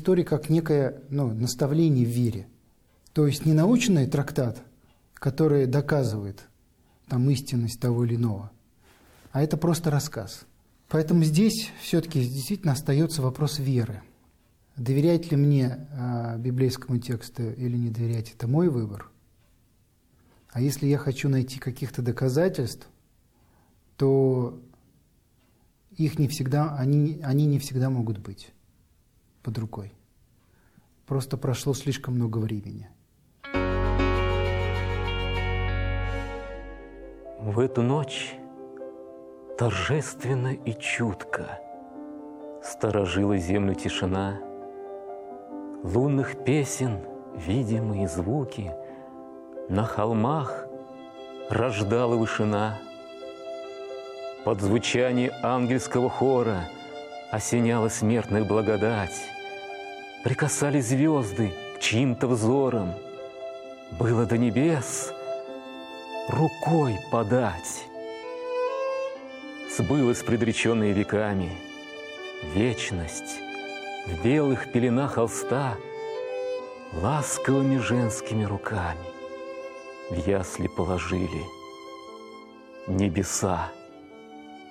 история как некое наставление в вере. То есть не научный трактат, который доказывает истинность того или иного, а это просто рассказ. Поэтому здесь все-таки действительно остается вопрос веры. Доверять ли мне библейскому тексту или не доверять, это мой выбор. А если я хочу найти каких-то доказательств, то они не всегда могут быть под рукой. Просто прошло слишком много времени. В эту ночь торжественно и чутко сторожила землю тишина, лунных песен видимые звуки на холмах рождала вышина. Под звучание ангельского хора осеняла смертных благодать, прикасались звезды к чьим-то взорам, было до небес рукой подать. Сбылось предреченное веками, вечность в белых пеленах холста ласковыми женскими руками в ясли положили небеса.